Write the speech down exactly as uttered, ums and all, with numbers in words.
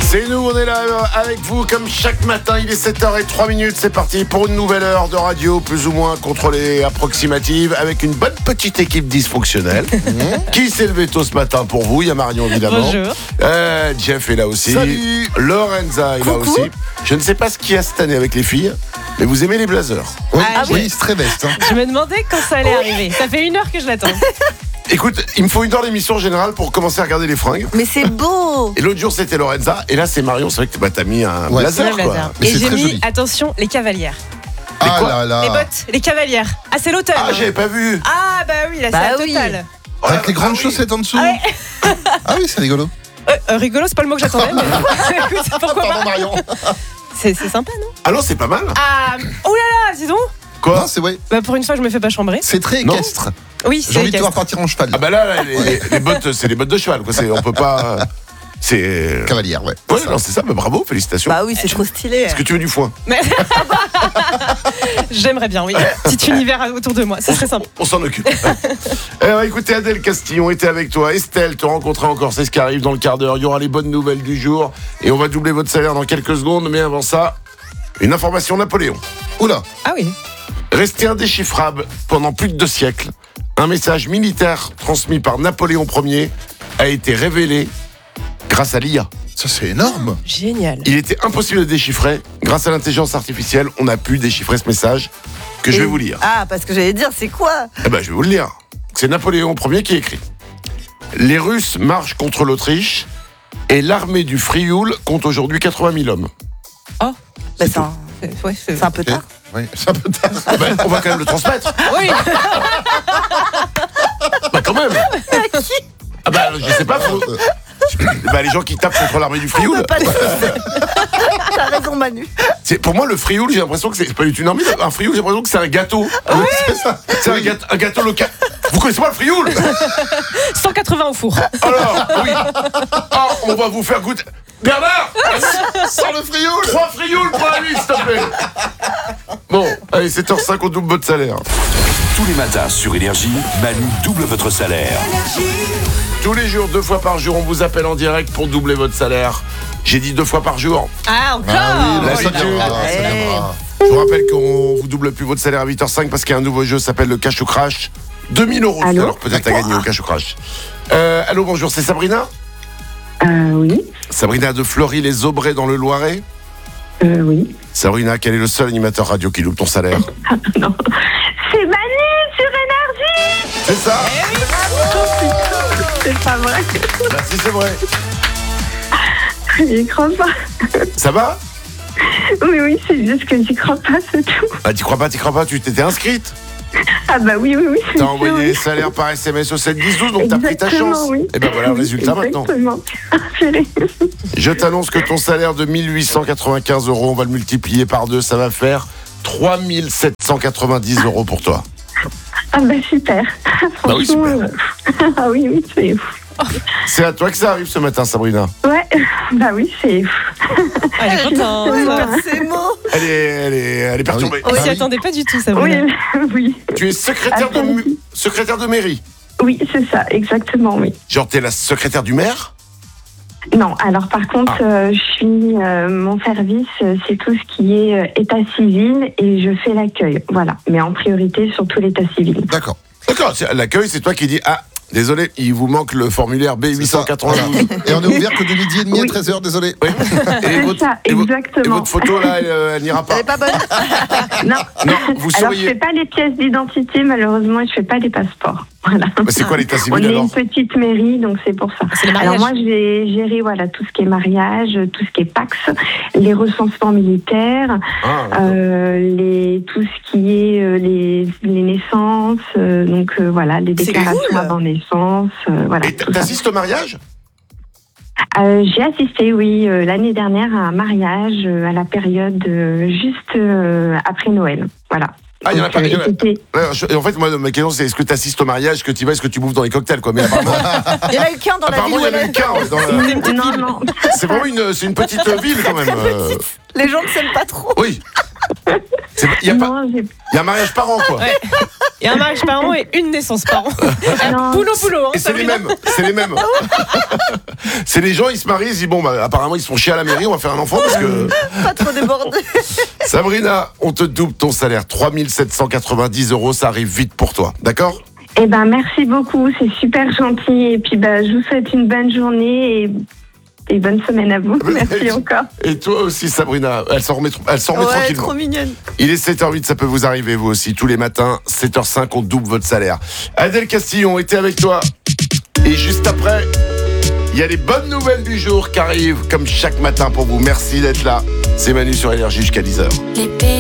C'est nous, on est là avec vous comme chaque matin, il est sept heures zéro trois minutes, c'est parti pour une nouvelle heure de radio plus ou moins contrôlée et approximative avec une bonne petite équipe dysfonctionnelle. Mmh. Qui s'est levé tôt ce matin pour vous? Il y a Marion évidemment. Bonjour. Euh, Jeff est là aussi. Salut. Lorenza est Coucou. là aussi. Je ne sais pas ce qu'il y a cette année avec les filles, mais vous aimez les blazers. Oui, Ah, oui, oui. c'est très veste. Hein. Je me demandais quand ça allait arriver. Ça fait une heure que je l'attends. Écoute, il me faut une heure d'émission en général pour commencer à regarder les fringues. Mais c'est beau. Et l'autre jour c'était Lorenza, et là c'est Marion. C'est vrai que bah, t'as mis un Ouais. blazer, Le quoi. blazer. Mais Et c'est j'ai très mis, joli. attention, les cavalières. Ah quoi là là. Les bottes, les cavalières. Ah, c'est l'automne. Ah, j'avais pas vu. Ah, bah oui, là, Bah c'est la oui. totale. Avec les grandes Ah oui. chaussettes en dessous. Ah ouais. Ah oui, c'est rigolo. Euh, euh, rigolo, c'est pas le mot que j'attendais, mais écoute, pourquoi Pardon pas. Marion. C'est, c'est sympa, non? Ah non, c'est pas mal. Ah, oh là là, dis donc. Quoi? Non, c'est ouais. Bah, pour une fois, je me fais pas chambrer. C'est très Non. équestre. Oui, J'ai c'est envie de te voir équestre. partir en cheval. Ah bah là, là, les, les- les bottes, c'est les bottes de cheval, quoi. C'est, on peut pas. C'est. Cavalière, ouais. Ouais, non, c'est ça. Bah, bravo, félicitations. Bah oui, c'est trop stylé. Est-ce que tu veux du foin? Mais- J'aimerais bien, oui. Petit univers autour de moi, ce serait sympa. On s'en occupe. Alors, écoutez, Adèle Castillon était avec toi. Estelle te rencontrera encore, c'est ce qui arrive dans le quart d'heure. Il y aura les bonnes nouvelles du jour et on va doubler votre salaire dans quelques secondes. Mais avant ça, une information Napoléon. Oula. Ah oui. Resté indéchiffrable pendant plus de deux siècles, un message militaire transmis par Napoléon Ier a été révélé grâce à l'I A. Ça, c'est énorme. Génial. Il était impossible de déchiffrer. Grâce à l'intelligence artificielle, on a pu déchiffrer ce message que je vais vous lire. Ah, parce que j'allais dire, c'est quoi? Eh ben, je vais vous le lire. C'est Napoléon Ier qui écrit. Les Russes marchent contre l'Autriche et l'armée du Frioul compte aujourd'hui quatre-vingt mille hommes. Oh. Bah, c'est un, C'est, ouais, c'est... c'est un peu tard. Oui, c'est un peu tard. Ah ben, on va quand même le transmettre. Oui. Bah, quand même. Ah bah, je sais pas. Faut... Bah, les gens qui tapent contre l'armée du Frioul. Pas de- T'as raison, Manu. C'est, pour moi, le Frioul, j'ai l'impression que c'est, c'est pas du tout une armée. Un Frioul, j'ai l'impression que c'est un gâteau. C'est ça. C'est un gâteau, un gâteau local. Vous connaissez pas le Frioul? cent quatre-vingts au four. Alors, oui. Ah, on va vous faire goûter. Bernard, Sans le frioul. trois Frioul pour la nuit, s'il te plaît. Bon, allez, sept heures cinq, on double votre salaire. Tous les matins sur Énergie, Manu double votre salaire. Tous les jours, deux fois par jour, on vous appelle en direct pour doubler votre salaire. J'ai dit deux fois par jour. Ah, encore. Ah oui, La là, ça ceinture. viendra, ça Ouais. viendra. Je vous rappelle qu'on vous double plus votre salaire à huit heures cinq parce qu'il y a un nouveau jeu, ça s'appelle le Cash ou Crash. deux mille euros tout à Allô l'heure, peut-être à gagner au Cash ou Crash. Euh, allô, bonjour, c'est Sabrina? Euh, oui, Sabrina de Fleury-les-Aubrais dans le Loiret. euh, oui. Sabrina, quel est le seul animateur radio qui loupe ton salaire? Non. C'est Manu sur Énergie. C'est ça? C'est pas vrai. Bah, si, c'est vrai. J'y crois pas. Ça va? Oui, oui, c'est juste que j'y crois pas, c'est tout. Bah, t'y crois pas, t'y crois pas, tu t'étais inscrite. Ah bah oui, oui, oui. c'est T'as sûr, envoyé oui. les salaires par S M S au sept dix douze, donc t'as pris ta Exactement, chance. oui. Et ben voilà le Oui, résultat maintenant. Exactement. Ah, purée. Je t'annonce que ton salaire de mille huit cent quatre-vingt-quinze euros, on va le multiplier par deux, ça va faire trois mille sept cent quatre-vingt-dix euros pour toi. Ah bah super. Bah oui, super. Franchement, euh, Ah oui, oui, c'est fou. C'est à toi que ça arrive ce matin, Sabrina. Ouais, bah oui, c'est fou. Elle est contente. Ouais. Ces mots. Elle est, elle est, elle est perturbée. On Ah s'y oui. attendait pas du tout, Oui, Sabrina. oui. Tu es secrétaire de, mu- secrétaire de mairie. Oui, c'est ça, exactement, oui. Genre, t'es la secrétaire du maire? Non, alors par contre, Ah. euh, je suis euh, mon service, euh, c'est tout ce qui est euh, état civil et je fais l'accueil, voilà. Mais en priorité surtout l'état civil. D'accord. D'accord, c'est- l'accueil, c'est toi qui dis ah, désolé, il vous manque le formulaire B huit cent quatre-vingt-douze. Et on est ouvert que de midi et demi à Oui. treize heures, désolé. Oui. Et C'est votre, ça, et vo- exactement. et votre photo là, elle, euh, elle n'ira pas. Elle est pas bonne. Non, Non, vous alors je souriez. fais pas les pièces d'identité, malheureusement, je fais pas les passeports. Voilà. Mais c'est quoi l'état On civil est alors? une petite mairie, donc c'est pour ça. C'est le mariage. Alors moi, j'ai géré voilà tout ce qui est mariage, tout ce qui est Pax, les recensements militaires, Ah, euh, les tout ce qui est euh, les, les naissances, euh, donc euh, voilà les C'est déclarations cool. avant naissance, euh, voilà. Et tout ça. t'assistes au mariage? Euh, j'ai assisté, oui, euh, l'année dernière à un mariage euh, à la période euh, juste euh, après Noël, voilà. Ah, il y en a Donc, pas. il y en euh, a- c'était- Ouais, je- En fait, moi, ma question, c'est est-ce que tu assistes au mariage, est-ce que tu vas, est-ce que tu bouffes dans les cocktails, quoi. Mais apparemment, Il y en a eu qu'un dans la apparemment, ville il y où en a elle eu est. qu'un. ouais, dans la- Non, non. C'est vraiment une, c'est une petite ville quand même. euh. Les gens ne s'aiment pas trop. Oui. Il y a pas, Non, j'ai- il y a un mariage par an, quoi. Ouais. Il y a un mariage par an et une naissance par an. Non. Boulot, boulot. Hein, Et c'est les Sabrina. mêmes, c'est les mêmes. C'est les gens, ils se marient, ils se disent bon, bah, apparemment ils se font chier à la mairie, on va faire un enfant parce que. Pas trop débordé. Sabrina, on te double ton salaire, trois mille sept cent quatre-vingt-dix euros, ça arrive vite pour toi, d'accord? Eh ben, merci beaucoup, c'est super gentil. Et puis, bah, je vous souhaite une bonne journée et, et bonne semaine à vous. Merci encore. Et toi aussi, Sabrina, elle s'en remet, elle s'en remet Ouais, tranquillement. trop mignonne. Il est sept heures huit, ça peut vous arriver vous aussi, tous les matins, sept heures cinq, on double votre salaire. Adèle Castillon était avec toi. Et juste après, il y a les bonnes nouvelles du jour qui arrivent, comme chaque matin pour vous. Merci d'être là. C'est Manu sur Énergie jusqu'à dix heures.